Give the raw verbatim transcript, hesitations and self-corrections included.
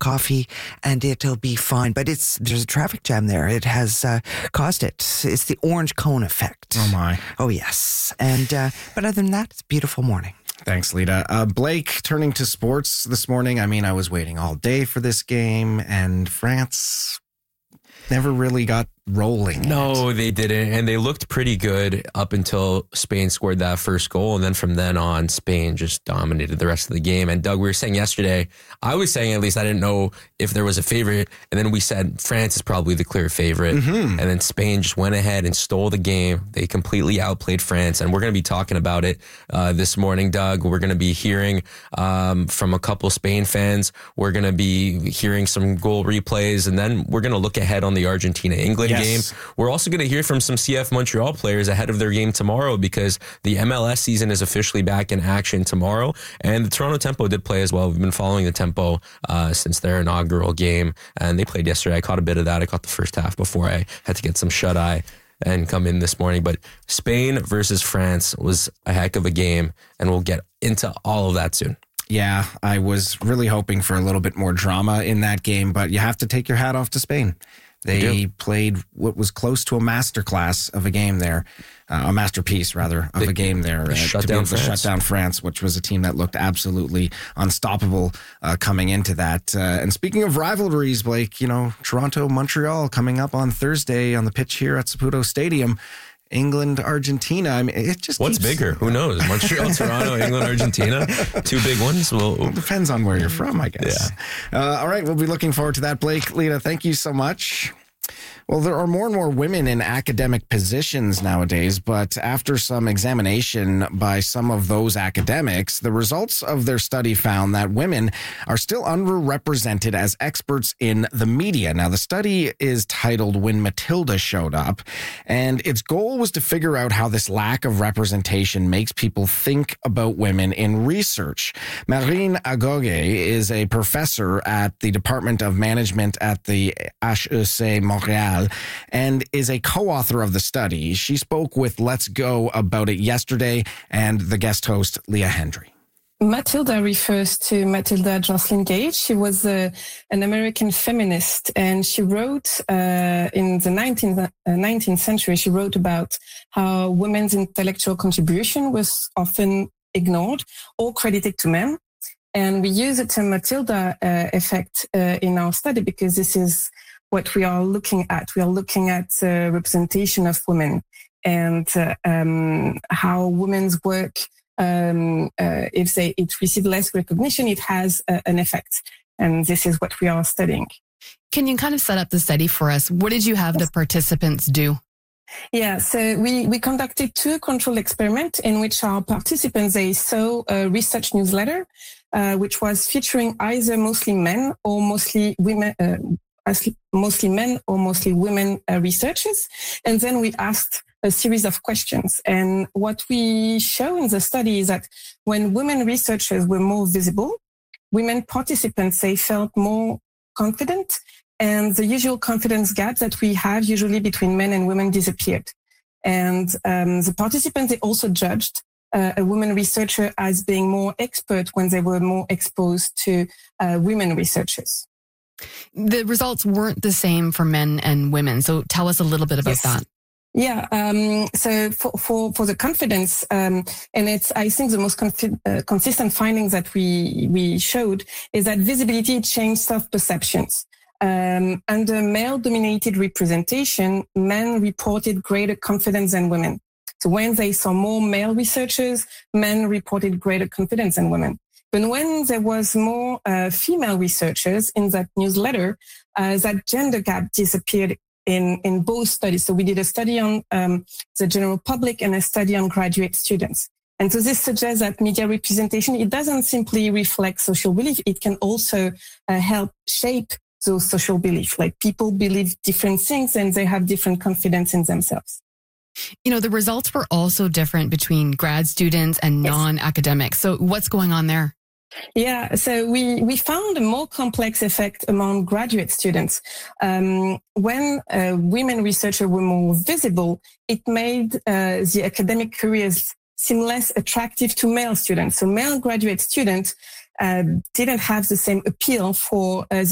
coffee, and it'll be fine. But it's there's a traffic jam there. It has uh, caused it. It's the orange cone effect. Oh, my. Oh, yes. And uh, but other than that, it's a beautiful morning. Thanks, Lita. Uh, Blake, turning to sports this morning. I mean, I was waiting all day for this game, and France never really got rolling. No, yet. They didn't. And they looked pretty good up until Spain scored that first goal. And then from then on, Spain just dominated the rest of the game. And Doug, we were saying yesterday, I was saying at least I didn't know if there was a favorite. And then we said France is probably the clear favorite. Mm-hmm. And then Spain just went ahead and stole the game. They completely outplayed France. And we're going to be talking about it uh, this morning, Doug. We're going to be hearing um, from a couple Spain fans. We're going to be hearing some goal replays. And then we're going to look ahead on the Argentina-England yes. game. We're also going to hear from some C F Montreal players ahead of their game tomorrow because the M L S season is officially back in action tomorrow. And the Toronto Tempo did play as well. We've been following the Tempo uh, since their inaugural game. And they played yesterday. I caught a bit of that. I caught the first half before I had to get some shut-eye and come in this morning. But Spain versus France was a heck of a game. And we'll get into all of that soon. Yeah, I was really hoping for a little bit more drama in that game. But you have to take your hat off to Spain. They played what was close to a masterclass of a game there, uh, a masterpiece, rather, of they, a game there. Uh, shut to down be able to shut down France, which was a team that looked absolutely unstoppable uh, coming into that. Uh, and speaking of rivalries, Blake, you know, Toronto, Montreal coming up on Thursday on the pitch here at Saputo Stadium. England, Argentina. I mean, it just What's keeps... bigger? Who knows? Montreal, Toronto, England, Argentina. Two big ones. Well, well, depends on where you're from, I guess. Yeah. Uh, all right. We'll be looking forward to that. Blake, Lita, thank you so much. Well, there are more and more women in academic positions nowadays, but after some examination by some of those academics, the results of their study found that women are still underrepresented as experts in the media. Now, the study is titled When Matilda Showed Up, and its goal was to figure out how this lack of representation makes people think about women in research. Marine Agoge is a professor at the Department of Management at the H E C Montréal and is a co-author of the study. She spoke with Let's Go about it yesterday, and the guest host, Leah Hendry. Matilda refers to Matilda Joslyn Gage. She was uh, an American feminist, and she wrote uh, in the nineteenth, uh, nineteenth century, she wrote about how women's intellectual contribution was often ignored or credited to men. And we use the term Matilda uh, effect uh, in our study because this is what we are looking at. We are looking at uh, representation of women and uh, um, how women's work, um, uh, if they it receive less recognition, it has uh, an effect. And this is what we are studying. Can you kind of set up the study for us? What did you have yes. the participants do? Yeah, so we, we conducted two control experiments in which our participants, they saw a research newsletter, uh, which was featuring either mostly men or mostly women, uh, as mostly men or mostly women uh, researchers. And then we asked a series of questions. And what we show in the study is that when women researchers were more visible, women participants, they felt more confident, and the usual confidence gap that we have usually between men and women disappeared. And um, the participants, they also judged uh, a woman researcher as being more expert when they were more exposed to uh, women researchers. The results weren't the same for men and women. So tell us a little bit about yes. that. Yeah. Um, so for, for, for the confidence, um, and it's, I think the most confi- uh, consistent findings that we, we showed is that visibility changed self-perceptions. Um, under male-dominated representation, men reported greater confidence than women. So when they saw more male researchers, men reported greater confidence than women. But when there was more uh, female researchers in that newsletter, uh, that gender gap disappeared in, in both studies. So we did a study on um, the general public and a study on graduate students. And so this suggests that media representation, it doesn't simply reflect social belief. It can also uh, help shape those social beliefs. Like people believe different things and they have different confidence in themselves. You know, the results were also different between grad students and yes. non-academics. So what's going on there? Yeah, so we, we found a more complex effect among graduate students. Um, when uh, women researchers were more visible, it made uh, the academic careers seem less attractive to male students. So male graduate students uh, didn't have the same appeal for uh,